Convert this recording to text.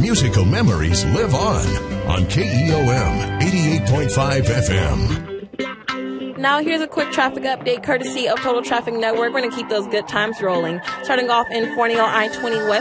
musical memories live on KEOM 88.5 FM. Now here's a quick traffic update courtesy of Total Traffic Network. We're going to keep those good times rolling. Starting off in Forneo I-20 West.